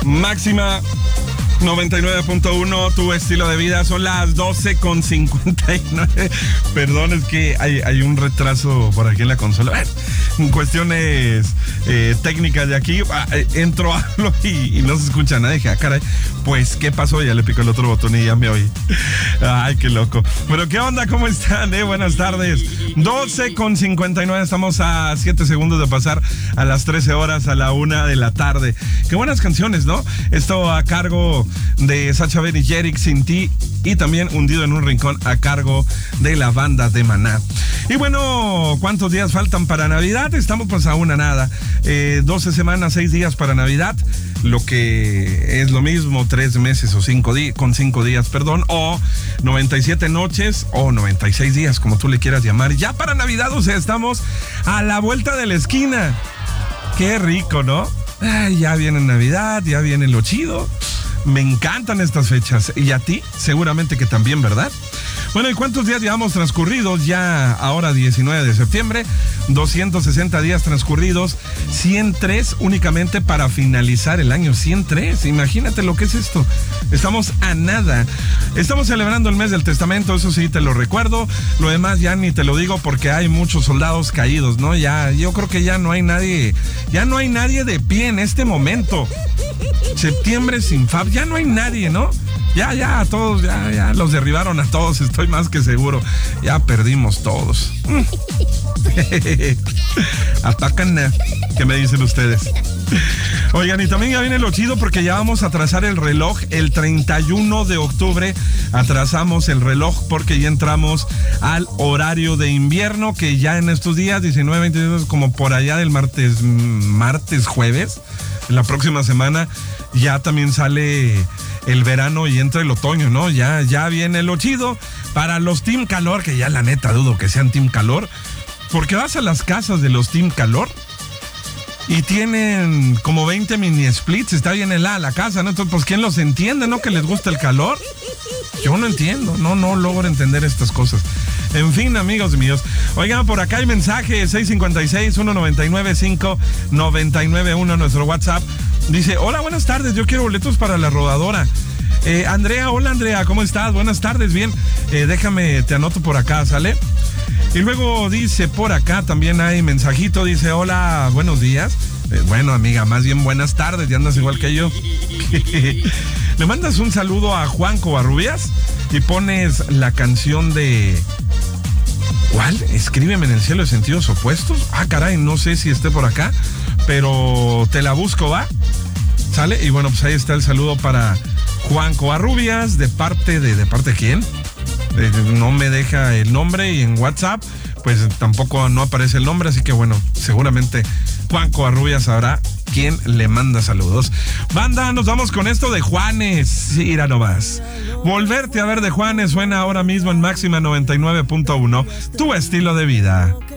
Máxima 99.1, tu estilo de vida. Son las 12:59. Perdón, es que hay un retraso por aquí en la consola. En cuestiones técnicas de aquí, entro, hablo y no se escucha nada. Dije, caray, pues, ¿qué pasó? Ya le pico el otro botón y ya me oí. Ay, qué loco. Pero, ¿qué onda? ¿Cómo están? Buenas tardes. 12:59, estamos a 7 segundos de pasar a las 13 horas, a la 1 de la tarde. Qué buenas canciones, ¿no? Esto a cargo de Sacha Ben y Jerick, Sin Ti, y también Hundido en un Rincón a cargo de la banda de Maná. Y bueno, ¿cuántos días faltan para Navidad? Estamos pues a una nada. 12 semanas, 6 días para Navidad, lo que es lo mismo 3 meses o 5 días, o 97 noches o 96 días, como tú le quieras llamar. Ya para Navidad, o sea, estamos a la vuelta de la esquina. Qué rico, ¿no? Ay, ya viene Navidad, ya viene lo chido. Me encantan estas fechas. Y a ti, seguramente que también, ¿verdad? Bueno, ¿y cuántos días llevamos transcurridos? Ya ahora 19 de septiembre, 260 días transcurridos, 103 únicamente para finalizar el año. 103, imagínate lo que es esto. Estamos a nada. Estamos celebrando el mes del testamento, eso sí te lo recuerdo. Lo demás ya ni te lo digo porque hay muchos soldados caídos, ¿no? Ya, yo creo que ya no hay nadie de pie en este momento. Septiembre sin Fab, ya no hay nadie, ¿no? Ya, todos, ya los derribaron a todos, estoy más que seguro. Ya perdimos todos. Atacan, ¿qué me dicen ustedes? Oigan, y también ya viene lo chido porque ya vamos a atrasar el reloj. El 31 de octubre atrasamos el reloj porque ya entramos al horario de invierno, que ya en estos días, 19, 22, como por allá del martes, jueves, en la próxima semana, ya también sale el verano y entra el otoño, ¿no? Ya viene lo chido para los Team Calor, que ya la neta dudo que sean Team Calor, porque vas a las casas de los Team Calor y tienen como 20 mini splits, está bien helada la casa, ¿no? Entonces, pues, ¿quién los entiende, no? Que les gusta el calor. Yo no entiendo, no logro entender estas cosas. En fin, amigos míos. Oigan, por acá hay mensaje, 656-199-599-1, nuestro WhatsApp. Dice, hola, buenas tardes, yo quiero boletos para la rodadora. Andrea, hola Andrea, ¿cómo estás? Buenas tardes, bien. Déjame, te anoto por acá, ¿sale? Y luego dice por acá, también hay mensajito, dice, hola, buenos días. Bueno, amiga, más bien buenas tardes, ya andas igual que yo. Le mandas un saludo a Juan Covarrubias y pones la canción de... ¿Cuál? Escríbeme en el cielo de sentidos opuestos. Ah, caray, no sé si esté por acá, pero te la busco, ¿va? ¿Sale? Y bueno, pues ahí está el saludo para Juan Covarrubias, ¿de parte de quién? No me deja el nombre y en WhatsApp pues tampoco no aparece el nombre, así que bueno, seguramente Juan Covarrubias sabrá quién le manda saludos. Banda, nos vamos con esto de Juanes. Mira nomás. Volverte a ver de Juanes suena ahora mismo en Máxima 99.1, tu estilo de vida.